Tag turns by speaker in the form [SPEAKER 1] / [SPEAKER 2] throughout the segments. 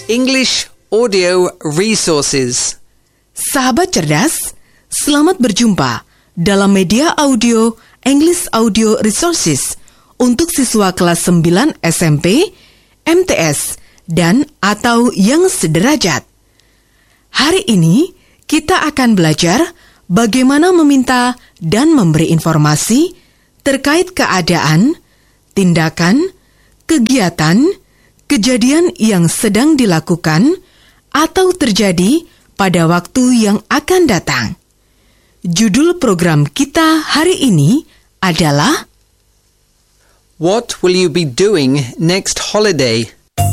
[SPEAKER 1] English Audio Resources.
[SPEAKER 2] Sahabat cerdas, selamat berjumpa dalam media audio English Audio Resources untuk siswa kelas 9 SMP, MTS, dan atau yang sederajat. Hari ini kita akan belajar bagaimana meminta dan memberi informasi terkait keadaan, tindakan, kegiatan, kejadian yang sedang dilakukan atau terjadi pada waktu yang akan datang. Judul program kita hari ini adalah
[SPEAKER 1] What will you be doing next holiday?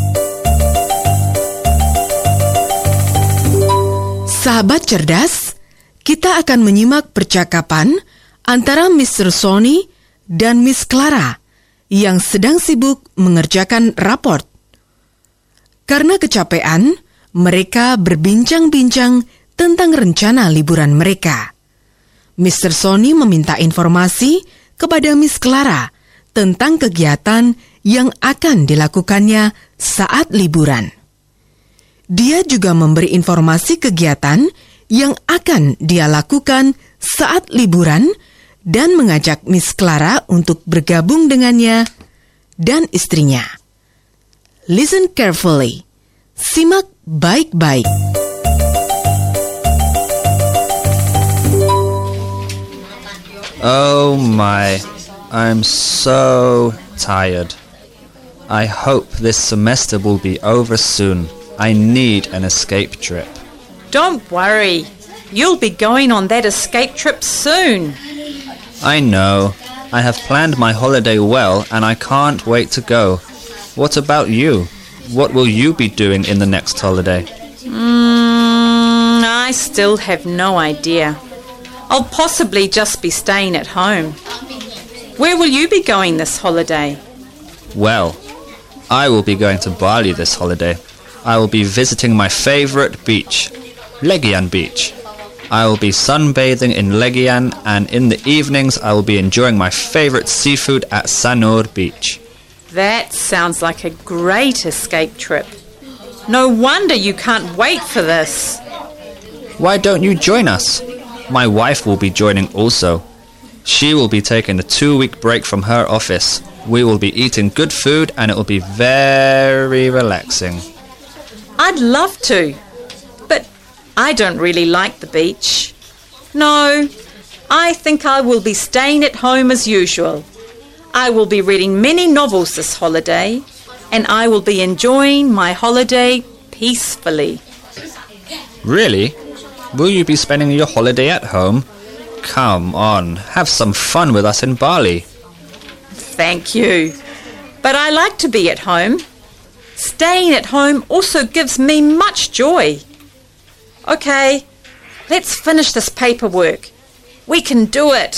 [SPEAKER 2] Sahabat cerdas, kita akan menyimak percakapan antara Mr. Sony dan Miss Clara yang sedang sibuk mengerjakan raport. Karena kecapean, mereka berbincang-bincang tentang rencana liburan mereka. Mr. Sony meminta informasi kepada Miss Clara tentang kegiatan yang akan dilakukannya saat liburan. Dia juga memberi informasi kegiatan yang akan dia lakukan saat liburan dan mengajak Miss Clara untuk bergabung dengannya dan istrinya. Listen carefully. Simak baik-baik.
[SPEAKER 3] Oh my, I'm so tired. I hope this semester will be over soon. I need an escape trip.
[SPEAKER 4] Don't worry. You'll be going on that escape trip soon.
[SPEAKER 3] I know. I have planned my holiday well and I can't wait to go. What about you? What will you be doing in the next holiday?
[SPEAKER 4] I still have no idea. I'll possibly just be staying at home. Where will you be going this holiday?
[SPEAKER 3] Well, I will be going to Bali this holiday. I will be visiting my favorite beach, Legian Beach. I will be sunbathing in Legian, and in the evenings I will be enjoying my favorite seafood at Sanur Beach.
[SPEAKER 4] That sounds like a great escape trip. No wonder you can't wait for this.
[SPEAKER 3] Why don't you join us? My wife will be joining also. She will be taking a 2-week break from her office. We will be eating good food and it will be very relaxing.
[SPEAKER 4] I'd love to, but I don't really like the beach. No, I think I will be staying at home as usual. I will be reading many novels this holiday, and I will be enjoying my holiday peacefully.
[SPEAKER 3] Really? Will you be spending your holiday at home? Come on, have some fun with us in Bali.
[SPEAKER 4] Thank you. But I like to be at home. Staying at home also gives me much joy. Okay, let's finish this paperwork. We can do it.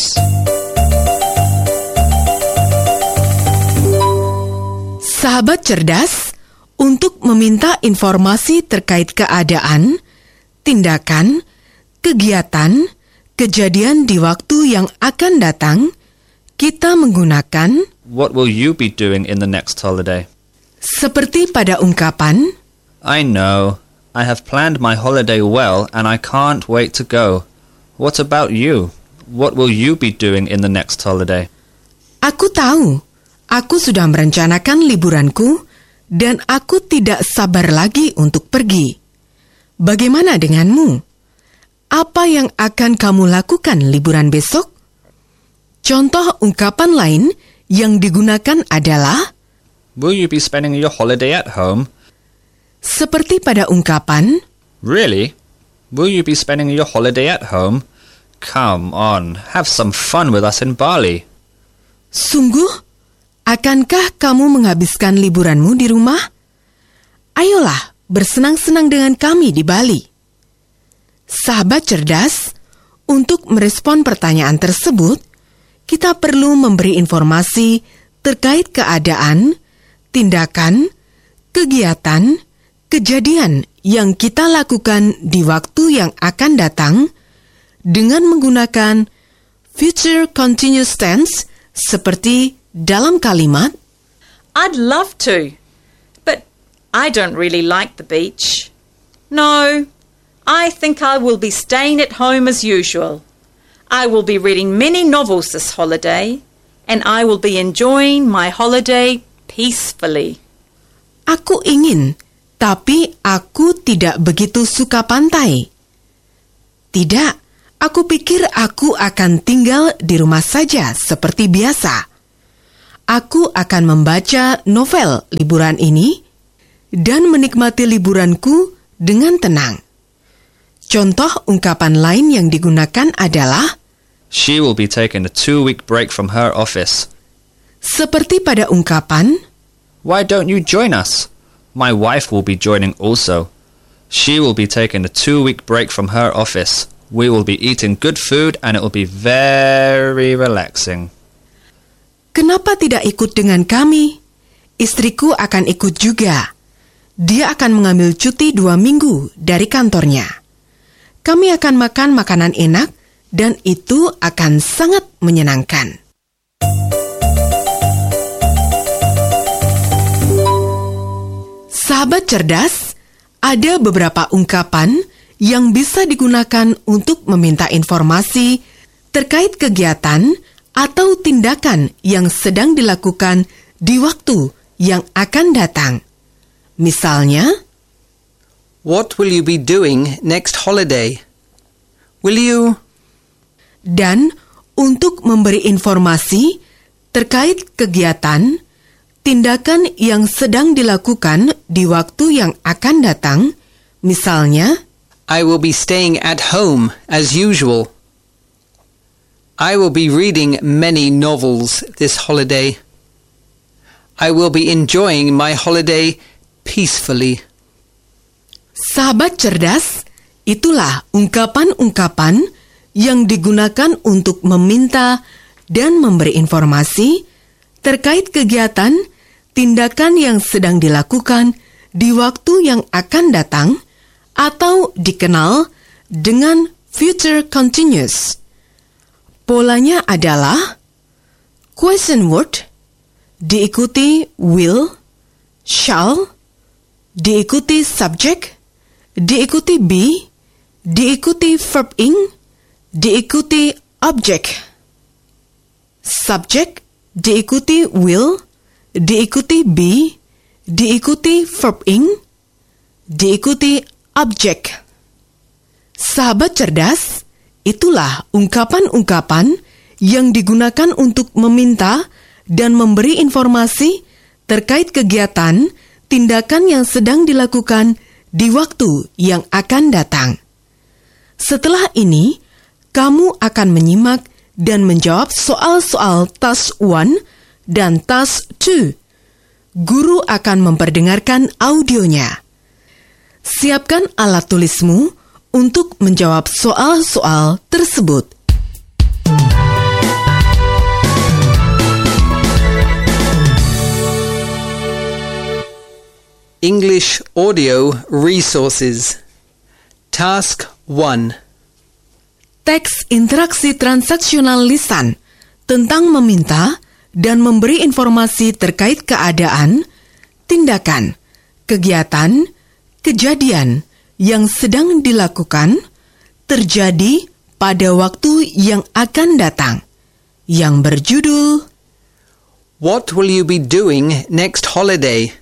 [SPEAKER 2] Sahabat cerdas, untuk meminta informasi terkait keadaan, tindakan, kegiatan, kejadian di waktu yang akan datang, kita menggunakan
[SPEAKER 3] What will you be doing in the next holiday?
[SPEAKER 2] seperti pada ungkapan
[SPEAKER 3] I know. I have planned my holiday well and I can't wait to go. What about you? What will you be doing in the next holiday?
[SPEAKER 2] Aku tahu, aku sudah merencanakan liburanku dan aku tidak sabar lagi untuk pergi. Bagaimana denganmu? Apa yang akan kamu lakukan liburan besok? Contoh ungkapan lain yang digunakan adalah
[SPEAKER 3] Will you be spending your holiday at home?
[SPEAKER 2] seperti pada ungkapan
[SPEAKER 3] Really? Will you be spending your holiday at home? Come on, have some fun with us in Bali.
[SPEAKER 2] Sungguh? Akankah kamu menghabiskan liburanmu di rumah? Ayolah, bersenang-senang dengan kami di Bali. Sahabat cerdas, untuk merespon pertanyaan tersebut, kita perlu memberi informasi terkait keadaan, tindakan, kegiatan, kejadian yang kita lakukan di waktu yang akan datang dengan menggunakan future continuous tense seperti dalam kalimat
[SPEAKER 4] I'd love to, but I don't really like the beach. No, I think I will be staying at home as usual. I will be reading many novels this holiday, and I will be enjoying my holiday peacefully.
[SPEAKER 2] Aku ingin, tapi aku tidak begitu suka pantai. Tidak, aku pikir aku akan tinggal di rumah saja seperti biasa. Aku akan membaca novel liburan ini dan menikmati liburanku dengan tenang. Contoh ungkapan lain yang digunakan adalah
[SPEAKER 3] She will be taking a 2-week break from her office.
[SPEAKER 2] seperti pada ungkapan
[SPEAKER 3] Why don't you join us? My wife will be joining also. She will be taking a 2-week break from her office. We will be eating good food and it will be very relaxing.
[SPEAKER 2] Kenapa tidak ikut dengan kami? Istriku akan ikut juga. Dia akan mengambil cuti 2 minggu dari kantornya. Kami akan makan makanan enak dan itu akan sangat menyenangkan. Sahabat cerdas, ada beberapa ungkapan yang bisa digunakan untuk meminta informasi terkait kegiatan atau tindakan yang sedang dilakukan di waktu yang akan datang. Misalnya,
[SPEAKER 1] What will you be doing next holiday? Will you...
[SPEAKER 2] dan untuk memberi informasi terkait kegiatan, tindakan yang sedang dilakukan di waktu yang akan datang, misalnya,
[SPEAKER 1] I will be staying at home as usual. I will be reading many novels this holiday. I will be enjoying my holiday peacefully.
[SPEAKER 2] sahabat cerdas, itulah ungkapan-ungkapan yang digunakan untuk meminta dan memberi informasi terkait kegiatan, tindakan yang sedang dilakukan di waktu yang akan datang atau dikenal dengan future continuous. Polanya adalah question word, diikuti will, shall, diikuti subject, diikuti be, diikuti verb ing, diikuti object. Subject, diikuti will, diikuti be, diikuti verb ing, diikuti object. Sahabat cerdas, itulah ungkapan-ungkapan yang digunakan untuk meminta dan memberi informasi terkait kegiatan, tindakan yang sedang dilakukan di waktu yang akan datang. Setelah ini, kamu akan menyimak dan menjawab soal-soal task 1 dan task 2. Guru akan memperdengarkan audionya. Siapkan alat tulismu untuk menjawab soal-soal tersebut.
[SPEAKER 1] English Audio Resources. Task 1.
[SPEAKER 2] Teks interaksi transaksional lisan tentang meminta dan memberi informasi terkait keadaan, tindakan, kegiatan, kejadian yang sedang dilakukan, terjadi pada waktu yang akan datang, yang berjudul
[SPEAKER 1] What will you be doing next holiday?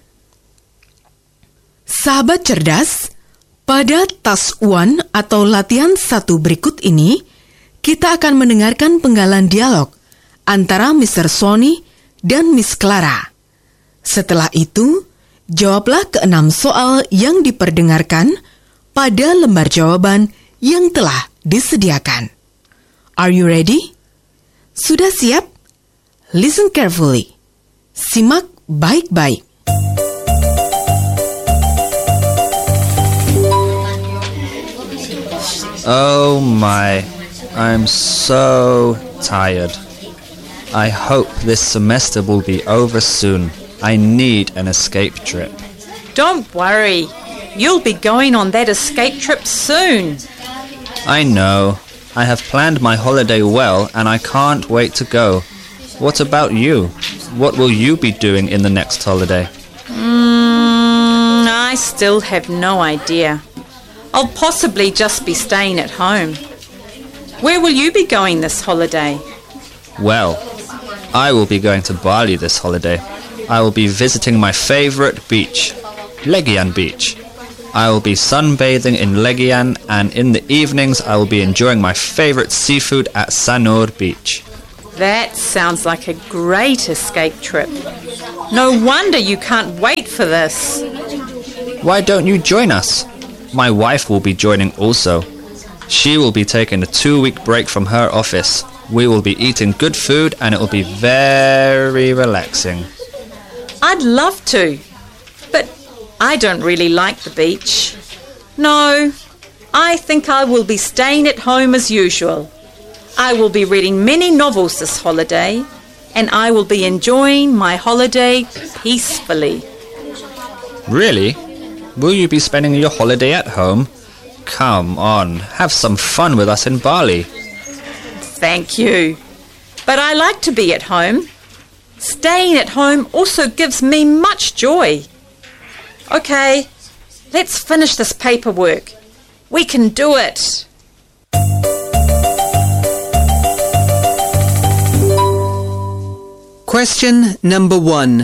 [SPEAKER 2] Sahabat cerdas, pada task 1 atau latihan 1 berikut ini, kita akan mendengarkan penggalan dialog antara Mr. Sony dan Miss Clara. Setelah itu, jawablah ke-6 soal yang diperdengarkan pada lembar jawaban yang telah disediakan. Are you ready? Sudah siap? Listen carefully. Simak baik-baik.
[SPEAKER 3] Oh my, I'm so tired. I hope this semester will be over soon. I need an escape trip.
[SPEAKER 4] Don't worry. You'll be going on that escape trip soon.
[SPEAKER 3] I know. I have planned my holiday well and I can't wait to go. What about you? What will you be doing in the next holiday?
[SPEAKER 4] still have no idea. I'll possibly just be staying at home. Where will you be going this holiday?
[SPEAKER 3] Well, I will be going to Bali this holiday. I will be visiting my favourite beach, Legian Beach. I will be sunbathing in Legian, and in the evenings I will be enjoying my favourite seafood at Sanur Beach.
[SPEAKER 4] That sounds like a great escape trip. No wonder you can't wait for this.
[SPEAKER 3] Why don't you join us? My wife will be joining also. She will be taking a 2-week break from her office. We will be eating good food and it will be very relaxing.
[SPEAKER 4] I'd love to, but I don't really like the beach. No, I think I will be staying at home as usual. I will be reading many novels this holiday, and I will be enjoying my holiday peacefully.
[SPEAKER 3] Really? Will you be spending your holiday at home? Come on, have some fun with us in Bali.
[SPEAKER 4] Thank you. But I like to be at home. Staying at home also gives me much joy. Okay, let's finish this paperwork. We can do it.
[SPEAKER 1] Question number 1.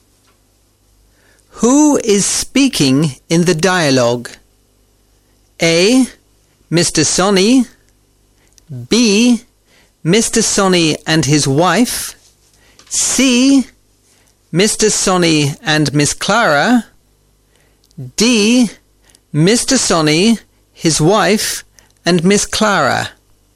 [SPEAKER 1] Who is speaking in the dialogue? A. Mr. Sonny. B. Mr. Sonny and his wife. C. Mr. Sonny and Miss Clara. D. Mr. Sonny, his wife, and Miss Clara.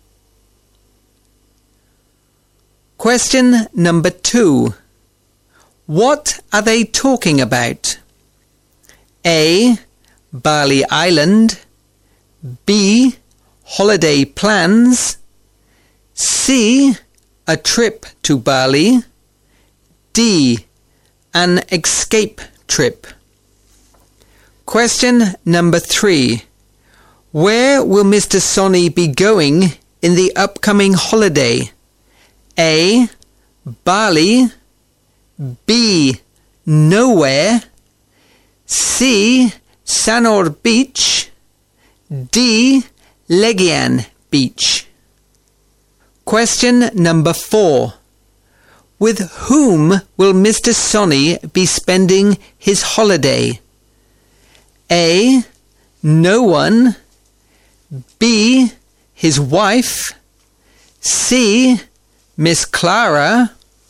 [SPEAKER 1] Question number 2. What are they talking about? A. Bali Island. B. Holiday plans. C. A trip to Bali. D. An escape trip. Question number 3. Where will Mr. Sonny be going in the upcoming holiday? A. Bali. B. Nowhere. C. Sanur Beach. D. Legian Beach. Question number 4. With whom will Mr. Sonny be spending his holiday? A. No one. B. His wife. C. Miss Clara.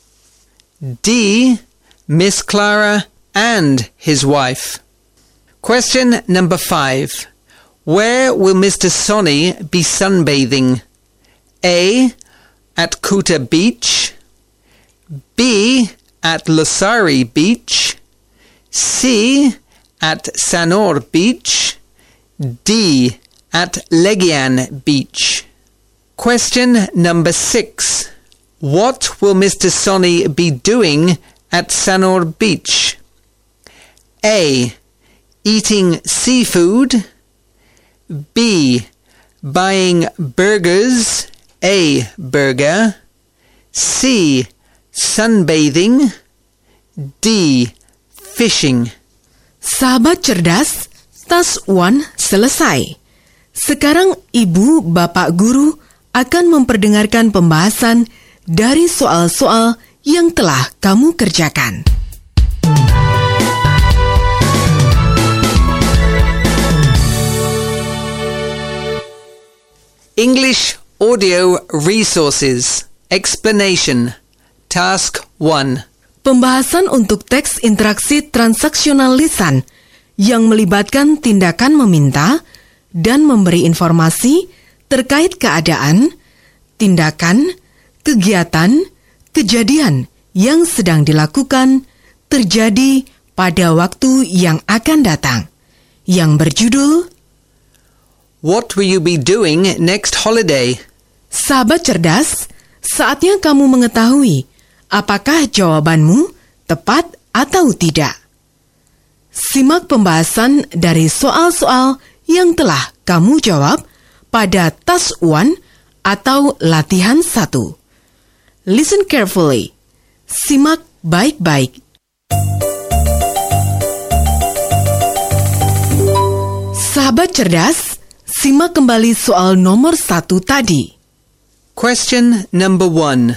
[SPEAKER 1] D. Miss Clara and his wife. Question number 5. Where will Mr. Sonny be sunbathing? A. At Kuta Beach. B. At Losari Beach. C. At Sanur Beach. D. At Legian Beach. Question number 6. What will Mr. Sonny be doing at Sanur Beach? A. Eating seafood. B. Buying burgers, a burger. C. Sunbathing. D. Fishing.
[SPEAKER 2] Sahabat cerdas, task 1 selesai. Sekarang ibu, bapak guru akan memperdengarkan pembahasan dari soal-soal yang telah kamu kerjakan.
[SPEAKER 1] English Audio Resources. Explanation. Task 1.
[SPEAKER 2] Pembahasan untuk teks interaksi transaksional lisan yang melibatkan tindakan meminta dan memberi informasi terkait keadaan, tindakan, kegiatan, kejadian yang sedang dilakukan, terjadi pada waktu yang akan datang, yang berjudul
[SPEAKER 1] What will you be doing next holiday?
[SPEAKER 2] Sahabat cerdas, saatnya kamu mengetahui apakah jawabanmu tepat atau tidak. Simak pembahasan dari soal-soal yang telah kamu jawab pada task 1 atau latihan 1. Listen carefully. Simak baik-baik. Sahabat cerdas, simak kembali soal nomor 1 tadi.
[SPEAKER 1] Question number 1.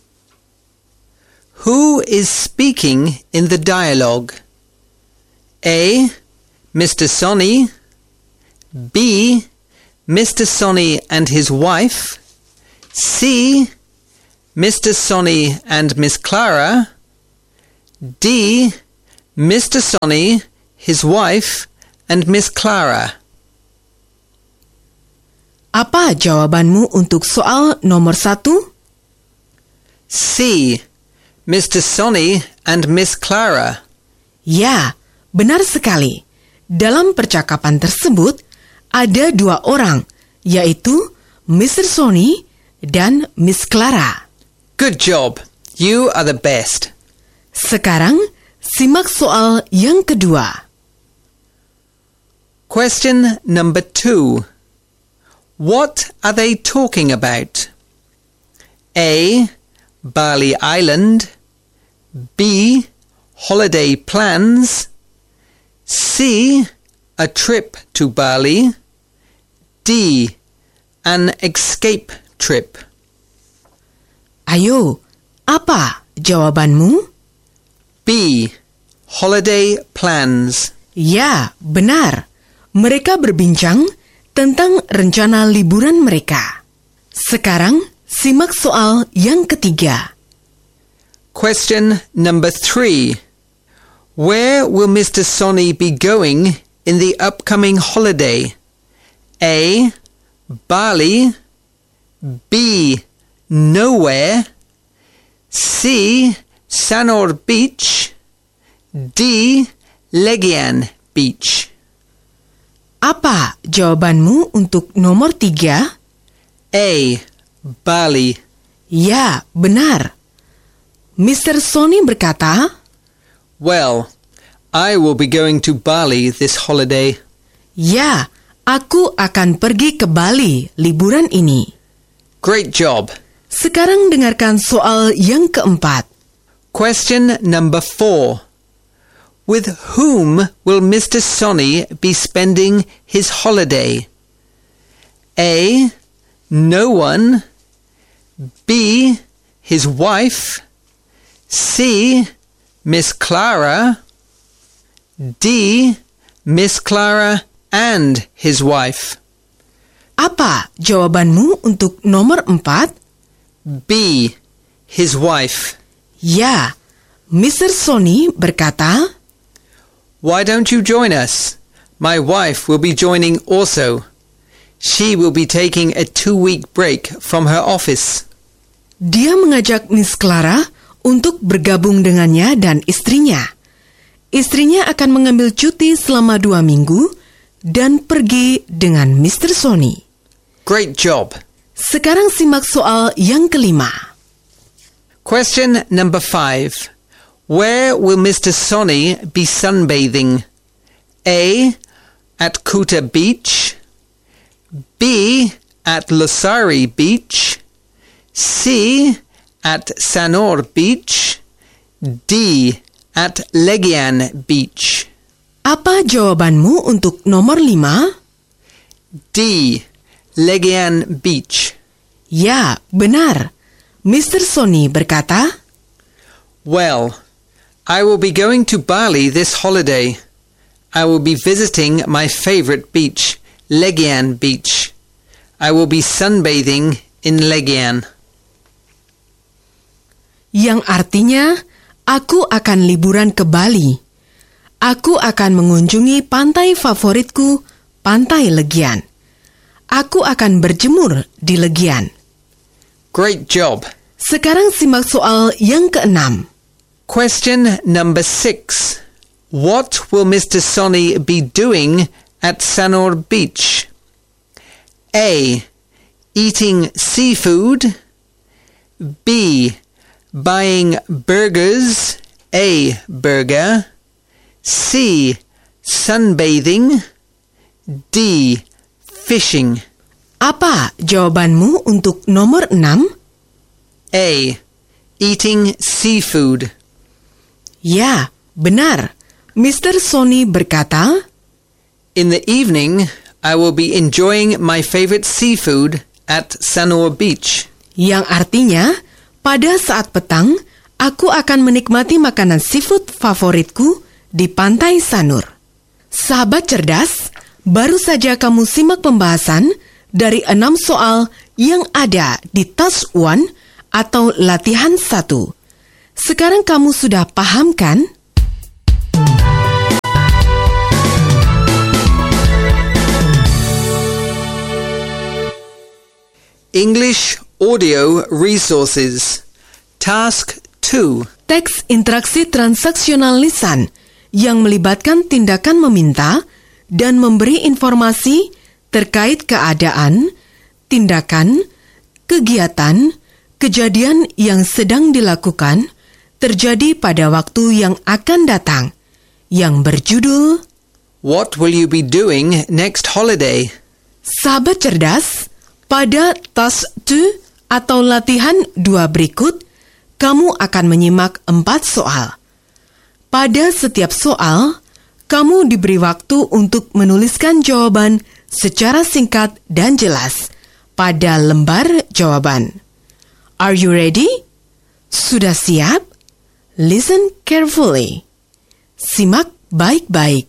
[SPEAKER 1] Who is speaking in the dialogue? A. Mr. Sonny. B. Mr. Sonny and his wife. C. Mr. Sonny and Miss Clara. D. Mr. Sonny, his wife, and Miss Clara.
[SPEAKER 2] Apa jawabanmu untuk soal nomor 1?
[SPEAKER 1] C. Mr. Sonny and Miss Clara.
[SPEAKER 2] Ya, benar sekali. Dalam percakapan tersebut, ada 2 orang, yaitu Mr. Sonny dan Miss Clara.
[SPEAKER 1] Good job. You are the best.
[SPEAKER 2] Sekarang, simak soal yang kedua.
[SPEAKER 1] Question number 2. What are they talking about? A. Bali Island. B. Holiday plans. C. A trip to Bali. D. An escape trip.
[SPEAKER 2] Ayo, apa jawabanmu?
[SPEAKER 1] B. Holiday plans.
[SPEAKER 2] Ya, benar. Mereka berbincang tentang rencana liburan mereka. Sekarang, simak soal yang ketiga.
[SPEAKER 1] Question number 3. Where will Mr. Sonny be going in the upcoming holiday? A. Bali. B. Nowhere. C. Sanur Beach. D. Legian Beach.
[SPEAKER 2] Apa jawabanmu untuk nomor 3?
[SPEAKER 1] A. Bali.
[SPEAKER 2] Ya, benar. Mr. Sonny berkata,
[SPEAKER 1] Well, I will be going to Bali this holiday.
[SPEAKER 2] ya, aku akan pergi ke Bali liburan ini.
[SPEAKER 1] Great job.
[SPEAKER 2] Sekarang dengarkan soal yang keempat.
[SPEAKER 1] Question number 4. With whom will Mr. Sonny be spending his holiday? A. No one. B. His wife. C. Miss Clara. D. Miss Clara and his wife.
[SPEAKER 2] Apa jawabanmu untuk nomor 4?
[SPEAKER 1] B. His wife.
[SPEAKER 2] Ya, Mr. Sonny berkata,
[SPEAKER 1] Why don't you join us? My wife will be joining also. She will be taking a 2-week break from her office.
[SPEAKER 2] dia mengajak Miss Clara untuk bergabung dengannya dan istrinya. Istrinya akan mengambil cuti selama 2 minggu dan pergi dengan Mr. Sonny.
[SPEAKER 1] Great job.
[SPEAKER 2] Sekarang simak soal yang kelima.
[SPEAKER 1] Question number 5. Where will Mr. Sonny be sunbathing? A. At Kuta Beach. B. At Losari Beach. C. At Sanur Beach. D. At Legian Beach.
[SPEAKER 2] Apa jawabanmu untuk nomor 5?
[SPEAKER 1] D. Legian Beach.
[SPEAKER 2] Ya, benar. Mr. Sonny berkata,
[SPEAKER 1] Well, I will be going to Bali this holiday. I will be visiting my favorite beach, Legian Beach. I will be sunbathing in Legian.
[SPEAKER 2] yang artinya, aku akan liburan ke Bali. Aku akan mengunjungi pantai favoritku, Pantai Legian. Aku akan berjemur di Legian.
[SPEAKER 1] Great job.
[SPEAKER 2] Sekarang simak soal yang ke-6.
[SPEAKER 1] Question number 6. What will Mr. Sonny be doing at Sanur Beach? A. Eating seafood. B. Buying burgers. A burger. C. Sunbathing. D. Fishing.
[SPEAKER 2] Apa jawabanmu untuk nomor 6?
[SPEAKER 1] A. Eating seafood.
[SPEAKER 2] Ya, benar. Mr. Sonny berkata,
[SPEAKER 1] In the evening, I will be enjoying my favorite seafood at Sanur Beach.
[SPEAKER 2] Yang artinya, pada saat petang, aku akan menikmati makanan seafood favoritku di pantai Sanur. Sahabat cerdas, baru saja kamu simak pembahasan dari 6 soal yang ada di Task 1 atau latihan 1. Sekarang kamu sudah paham kan?
[SPEAKER 1] English Audio Resources. Task 2.
[SPEAKER 2] Teks interaksi transaksional lisan yang melibatkan tindakan meminta dan memberi informasi terkait keadaan, tindakan, kegiatan, kejadian yang sedang dilakukan, terjadi pada waktu yang akan datang, yang berjudul
[SPEAKER 1] What will you be doing next holiday?
[SPEAKER 2] Sahabat cerdas, pada Task 2 atau latihan 2 berikut, kamu akan menyimak 4 soal. Pada setiap soal, kamu diberi waktu untuk menuliskan jawaban secara singkat dan jelas pada lembar jawaban. Are you ready? Sudah siap? Listen carefully. Simak baik-baik.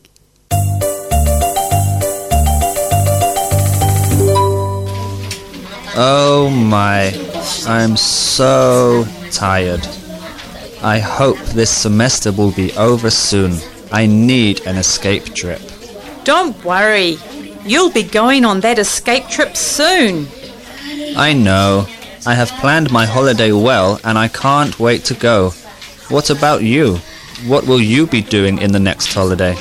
[SPEAKER 3] Oh my, I'm so tired. I hope this semester will be over soon. I need an escape trip.
[SPEAKER 4] Don't worry. You'll be going on that escape trip soon.
[SPEAKER 3] I know. I have planned my holiday well and I can't wait to go. What about you? What will you be doing in the next holiday?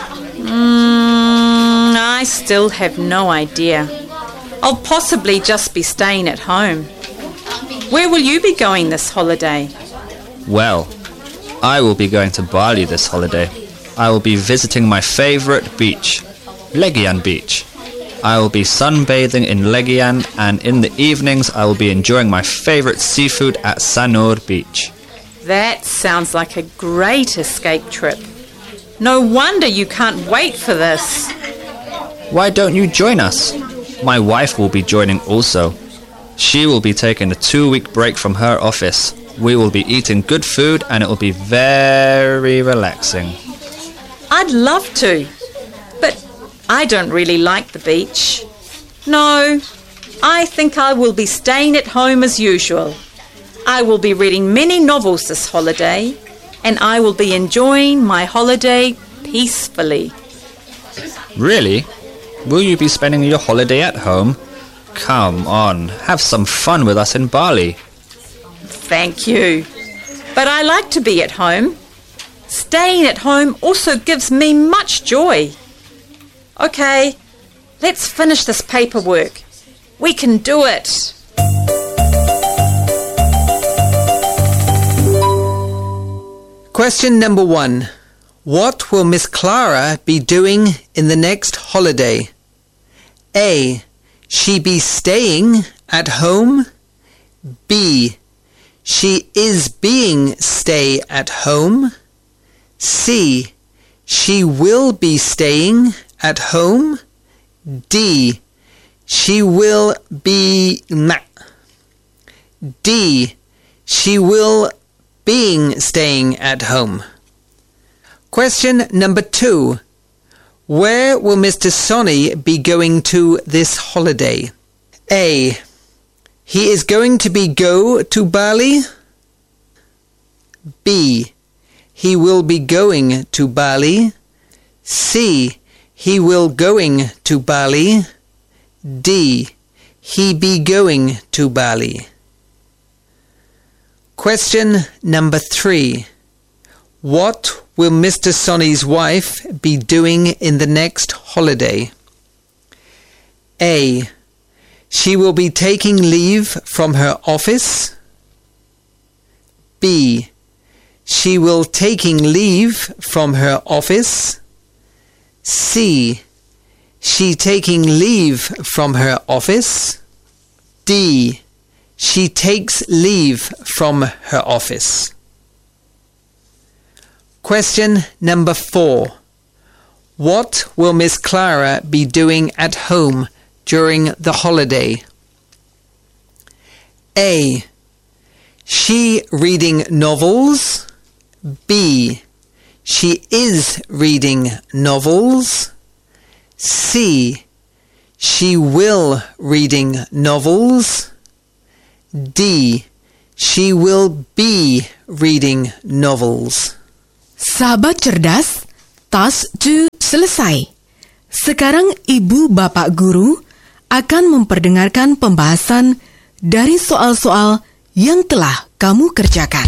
[SPEAKER 4] I still have no idea. I'll possibly just be staying at home. Where will you be going this holiday?
[SPEAKER 3] Well, I will be going to Bali this holiday. I will be visiting my favorite beach, Legian Beach. I will be sunbathing in Legian, and in the evenings I will be enjoying my favorite seafood at Sanur Beach.
[SPEAKER 4] That sounds like a great escape trip. No wonder you can't wait for this.
[SPEAKER 3] Why don't you join us? My wife will be joining also. She will be taking a 2-week break from her office. We will be eating good food and it will be very relaxing.
[SPEAKER 4] I'd love to, but I don't really like the beach. No, I think I will be staying at home as usual. I will be reading many novels this holiday, and I will be enjoying my holiday peacefully.
[SPEAKER 3] Really? Will you be spending your holiday at home? Come on, have some fun with us in Bali.
[SPEAKER 4] Thank you. But I like to be at home. Staying at home also gives me much joy. Okay, let's finish this paperwork. We can do it.
[SPEAKER 1] Question number 1. What will Miss Clara be doing in the next holiday? A. She be staying at home. B. She is being stay at home. C. She will be staying at home. D. She will be... D. She will being staying at home. Question number 2. Where will Mr. Sonny be going to this holiday? A. He is going to go to Bali. B. He will be going to Bali. C. He will going to Bali. D. He be going to Bali. Question number 3. What will Mr. Sonny's wife be doing in the next holiday? A. She will be taking leave from her office. B. She will taking leave from her office. C. She taking leave from her office. D. She takes leave from her office. Question number 4. What will Miss Clara be doing at home during the holiday? A. She reading novels. B. She is reading novels. C. She will reading novels. D. She will be reading novels.
[SPEAKER 2] Sahabat cerdas, task 2 selesai. Sekarang ibu bapak guru akan memperdengarkan pembahasan dari soal-soal yang telah kamu kerjakan.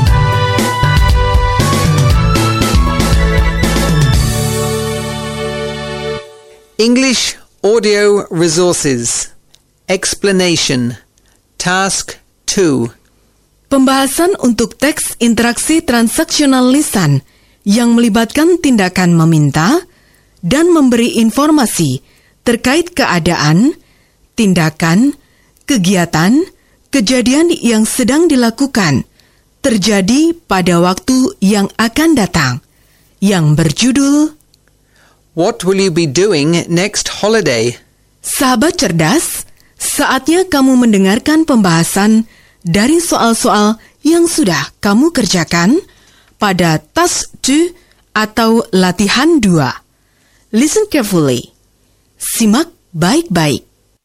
[SPEAKER 1] English Audio Resources. Explanation. Task 2.
[SPEAKER 2] Pembahasan untuk teks interaksi transaksional lisan yang melibatkan tindakan meminta dan memberi informasi terkait keadaan, tindakan, kegiatan, kejadian yang sedang dilakukan, terjadi pada waktu yang akan datang, yang berjudul
[SPEAKER 1] What will you be doing next holiday?
[SPEAKER 2] Sahabat cerdas, saatnya kamu mendengarkan pembahasan dari soal-soal yang sudah kamu kerjakan pada task 2 atau latihan 2. Listen carefully. Simak baik-baik.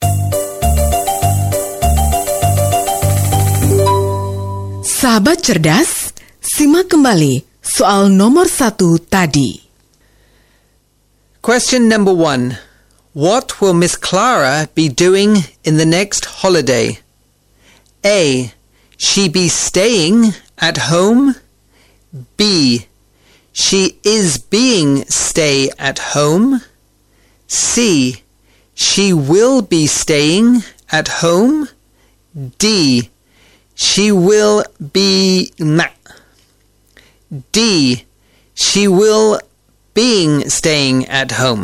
[SPEAKER 2] Sahabat cerdas, simak kembali soal nomor 1 tadi.
[SPEAKER 1] Question number 1. What will Miss Clara be doing in the next holiday? A. She be staying at home. B. She is being stay at home. C. She will be staying at home. D. She will be... D. She will being staying at home.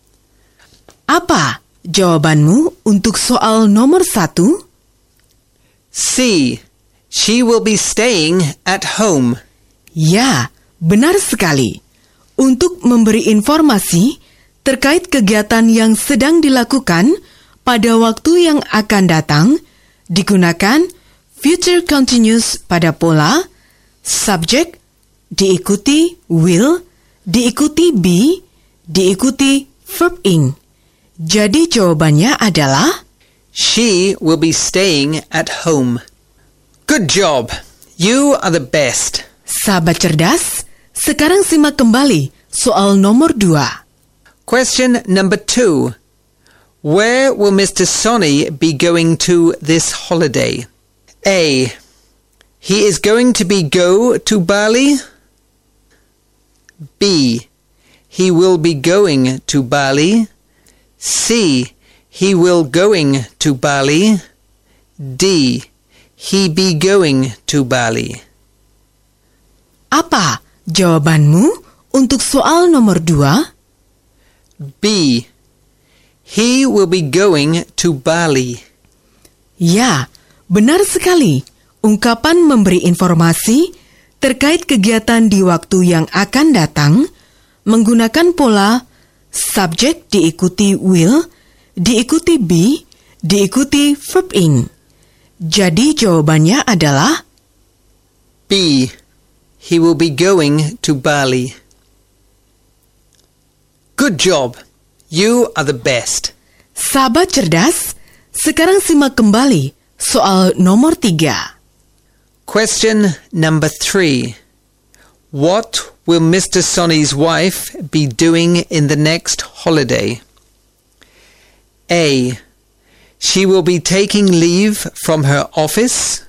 [SPEAKER 2] Apa jawabanmu untuk soal nomor 1?
[SPEAKER 1] C. She will be staying at home.
[SPEAKER 2] Ya, benar sekali. Untuk memberi informasi terkait kegiatan yang sedang dilakukan pada waktu yang akan datang, digunakan future continuous pada pola, subject, diikuti will, diikuti be, diikuti verb ing. Jadi jawabannya adalah
[SPEAKER 1] She will be staying at home. Good job. You are the best.
[SPEAKER 2] Sahabat cerdas, sekarang simak kembali soal nomor 2.
[SPEAKER 1] Question number 2. Where will Mr. Sonny be going to this holiday? A. He is going to go to Bali. B. He will be going to Bali. C. He will going to Bali. D. He be going to Bali.
[SPEAKER 2] Apa jawabanmu untuk soal nomor 2?
[SPEAKER 1] B. He will be going to Bali.
[SPEAKER 2] Ya, benar sekali. Ungkapan memberi informasi terkait kegiatan di waktu yang akan datang menggunakan pola subjek diikuti will, diikuti be, diikuti verb ing. Jadi jawabannya adalah
[SPEAKER 1] B. He will be going to Bali. Good job. You are the best.
[SPEAKER 2] Sahabat cerdas, sekarang simak kembali soal nomor 3.
[SPEAKER 1] Question number 3. What will Mr. Sonny's wife be doing in the next holiday? A. She will be taking leave from her office.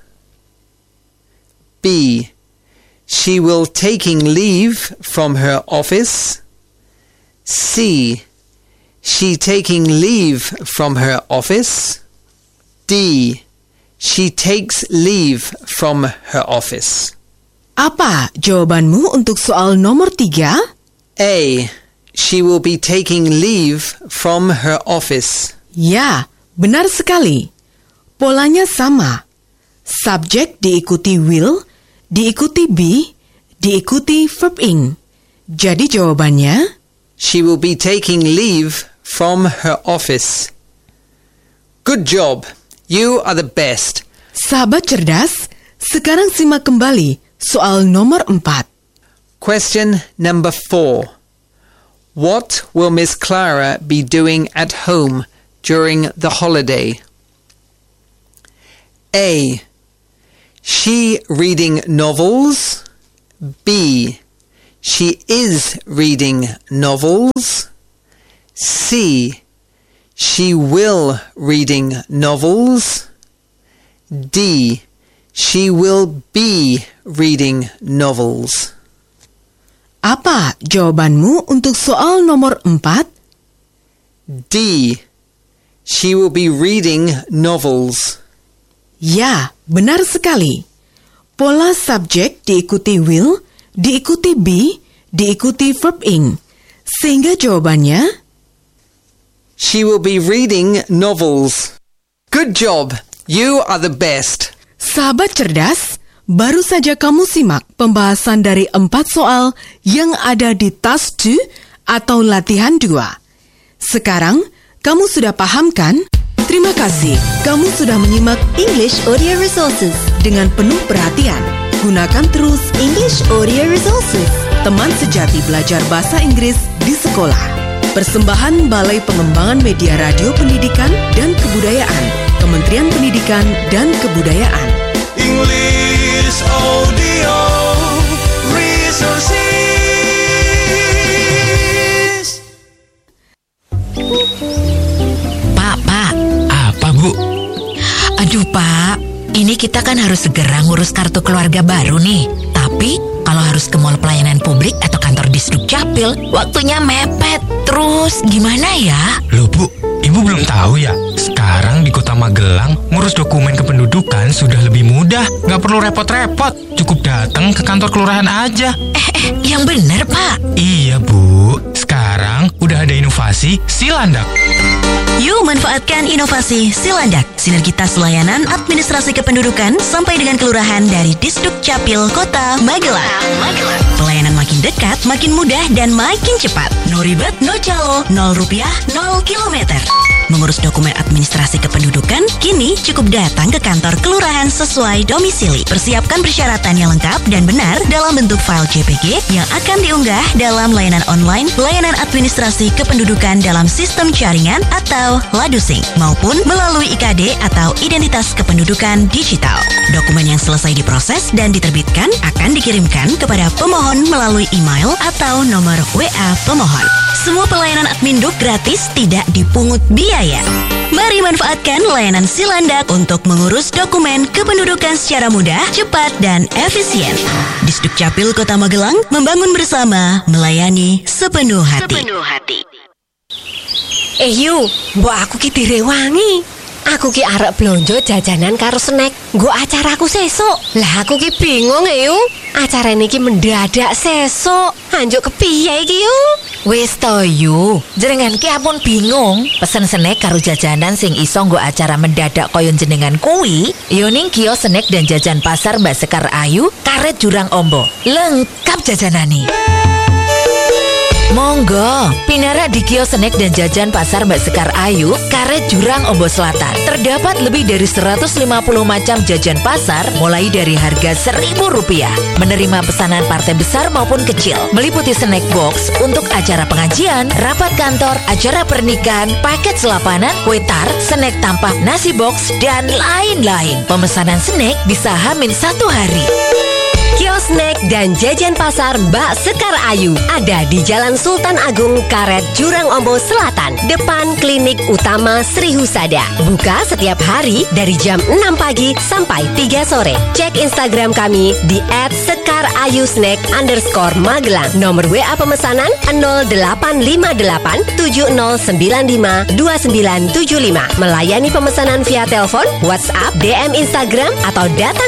[SPEAKER 1] B. She will taking leave from her office. C. She taking leave from her office. D. She takes leave from her office.
[SPEAKER 2] Apa jawabanmu untuk soal nomor 3?
[SPEAKER 1] A. She will be taking leave from her office.
[SPEAKER 2] Ya, benar sekali. Polanya sama. Subjek diikuti will, diikuti be, diikuti verb ing. Jadi jawabannya
[SPEAKER 1] She will be taking leave from her office. Good job. You are the best.
[SPEAKER 2] Sahabat cerdas, sekarang simak kembali soal nomor 4.
[SPEAKER 1] Question number 4. What will Miss Clara be doing at home during the holiday? A. She reading novels. B. She is reading novels. C. She will reading novels. D. She will be reading novels.
[SPEAKER 2] Apa jawabanmu untuk soal nomor 4?
[SPEAKER 1] D. She will be reading novels.
[SPEAKER 2] Ya, benar sekali. Pola subjek diikuti will, diikuti be, diikuti verb ing. Sehingga jawabannya,
[SPEAKER 1] She will be reading novels. Good job. You are the best.
[SPEAKER 2] sahabat cerdas, baru saja kamu simak pembahasan dari 4 soal yang ada di task 2 atau latihan 2. Sekarang, kamu sudah paham kan? Terima kasih, kamu sudah menyimak
[SPEAKER 5] English Audio Resources.
[SPEAKER 2] dengan penuh perhatian. Gunakan terus
[SPEAKER 5] English Audio Resources.
[SPEAKER 2] teman sejati belajar bahasa Inggris di sekolah. Persembahan Balai Pengembangan Media Radio Pendidikan dan Kebudayaan, Kementerian Pendidikan dan Kebudayaan.
[SPEAKER 6] English Audio Resources.
[SPEAKER 7] Pak.
[SPEAKER 8] Apa, Bu?
[SPEAKER 7] Aduh, Pak. Ini kita kan harus segera ngurus kartu keluarga baru nih. Tapi, kalau harus ke mall pelayanan publik atau kantor Disdukcapil, waktunya mepet. Terus, gimana ya?
[SPEAKER 8] Loh, Bu, Ibu belum tahu ya? Sekarang di Kota Magelang, ngurus dokumen kependudukan sudah lebih mudah. Nggak perlu repot-repot. Cukup datang ke kantor kelurahan aja.
[SPEAKER 7] Yang bener, Pak.
[SPEAKER 8] Iya, Bu. Sekarang udah ada inovasi Silandak.
[SPEAKER 7] Yuk manfaatkan inovasi Silandak, sinergitas layanan administrasi kependudukan sampai dengan kelurahan dari Disdukcapil Kota Magelang. Pelayanan makin dekat, makin mudah, dan makin cepat. No ribet, no calo, 0 rupiah, 0 kilometer. Mengurus dokumen administrasi kependudukan, kini cukup datang ke kantor kelurahan sesuai domisili. Persiapkan persyaratan yang lengkap dan benar dalam bentuk file JPG yang akan diunggah dalam layanan online, layanan administrasi kependudukan dalam sistem jaringan atau ladusing, maupun melalui IKD atau identitas kependudukan digital. Dokumen yang selesai diproses dan diterbitkan akan dikirimkan kepada pemohon melalui email atau nomor WA pemohon. Semua pelayanan adminduk gratis, tidak dipungut biaya. Mari manfaatkan layanan Silandak untuk mengurus dokumen kependudukan secara mudah, cepat, dan efisien. Disdukcapil Kota Magelang membangun bersama, melayani sepenuh hati.
[SPEAKER 5] Yu, mbok aku ki direwangi. Aku ki arep blonjo jajanan karo snack nggo acaraku sesuk. Lah aku ki bingung Yu. Acara niki mendadak sesuk. Anjuk kepiye iki Yu?
[SPEAKER 9] Wis to Yu, jenengan ki ampun bingung pesen snack karo jajanan sing iso nggo acara mendadak kaya jenengan kuwi. Yo ning kios snack dan jajan pasar Mbak Sekar Ayu, Karet Jurang Ombo. Lengkap jajanane. Monggo, pinarak di kios snack dan jajan pasar Mbak Sekar Ayu, Karet Jurang Ombo Selatan. Terdapat lebih dari 150 macam jajan pasar, mulai dari harga Rp1.000. Menerima pesanan partai besar maupun kecil, meliputi snack box untuk acara pengajian, rapat kantor, acara pernikahan, paket selapanan, kue tar, snack tampah, nasi box, dan lain-lain. Pemesanan snack bisa H-1 hari.
[SPEAKER 5] Kios snack dan jajan pasar Mbak Sekar Ayu ada di Jalan Sultan Agung, Karet Jurang Ombo Selatan, depan Klinik Utama Sri Husada. Buka setiap hari dari jam 6 pagi sampai 3 sore. Cek Instagram kami di @sekarayusnack_Magelang. Nomor WA pemesanan 0858 7095 2975. Melayani pemesanan via telepon, WhatsApp, DM Instagram, atau datang